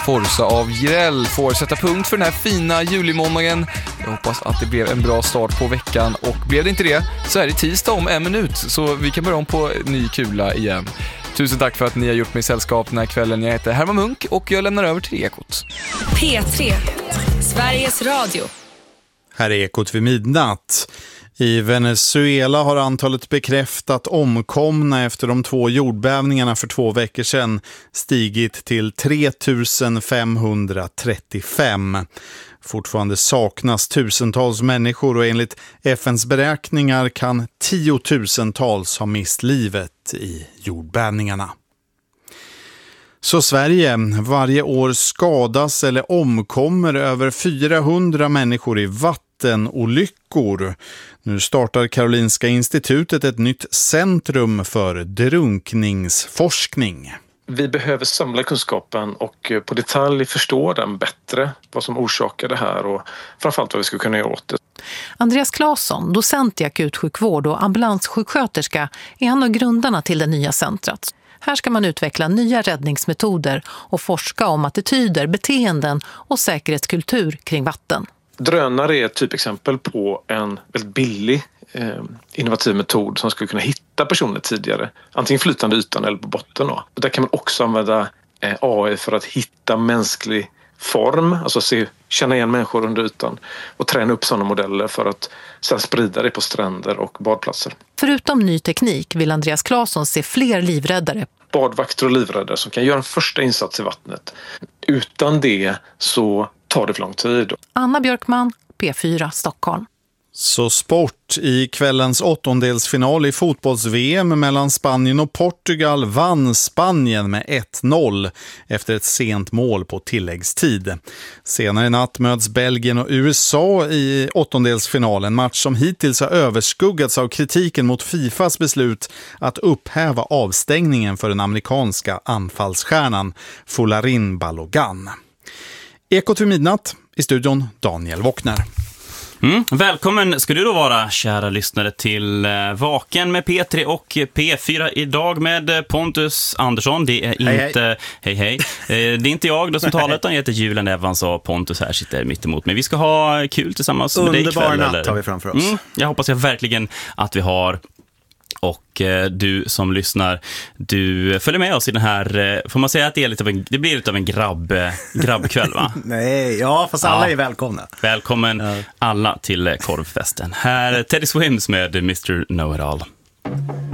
Forza av Jireel får sätta punkt för den här fina julimåndagen. Jag hoppas att det blev en bra start på veckan, och blev det inte det så är det tisdag om 1 minut, så vi kan börja om på ny kula igen. Tusen tack för att ni har gjort mig sällskap den här kvällen. Jag heter Herman Munk och jag lämnar över till Ekot. P3, Sveriges Radio. Här är Ekot vid midnatt. I Venezuela har antalet bekräftat omkomna efter de 2 jordbävningarna för 2 veckor sedan stigit till 3535. Fortfarande saknas tusentals människor, och enligt FNs beräkningar kan 10 000-tals ha mist livet i jordbävningarna. Så Sverige, varje år skadas eller omkommer över 400 människor i vattenolyckor. Nu startar Karolinska institutet ett nytt centrum för drunkningsforskning. Vi behöver samla kunskapen och på detalj förstå den bättre, vad som orsakar det här och framförallt vad vi ska kunna göra åt det. Andreas Claesson, docent i akutsjukvård och ambulanssjuksköterska, är en av grundarna till det nya centret. Här ska man utveckla nya räddningsmetoder och forska om attityder, beteenden och säkerhetskultur kring vatten. Drönare är ett typexempel på en väldigt billig innovativ metod som skulle kunna hitta personer tidigare. Antingen flytande ytan eller på botten. Och där kan man också använda AI för att hitta mänsklig form, alltså känna igen människor under ytan och träna upp sådana modeller för att sedan sprida det på stränder och badplatser. Förutom ny teknik vill Andreas Claesson se fler livräddare. Badvakter och livräddare som kan göra en första insats i vattnet. Utan det så tar det för lång tid. Anna Björkman, P4 Stockholm. Så sport. I kvällens 8-delsfinal i fotbolls-VM mellan Spanien och Portugal vann Spanien med 1-0 efter ett sent mål på tilläggstid. Senare i natt möts Belgien och USA i 8-delsfinalen, en match som hittills har överskuggats av kritiken mot FIFAs beslut att upphäva avstängningen för den amerikanska anfallsstjärnan Folarin Balogun. Ekot vid midnatt, i studion Daniel Wockner. Välkommen ska du då vara, kära lyssnare, till Vaken med P3 och P4 idag med Pontus Andersson. Det är inte hej. Det är inte jag då som talar, utan jag heter Julen Evans och Pontus här sitter mitt emot mig. Vi ska ha kul tillsammans med dig ikväll. Underbar natt har vi framför oss. Jag hoppas verkligen att vi har. Och du som lyssnar, du följer med oss i den här, får man säga att det är det blir lite av en grabbkväll, va? Nej, ja, fast alla är välkomna. Välkommen alla till korvfesten. Här Teddy Swims med Mr. Know-It-All.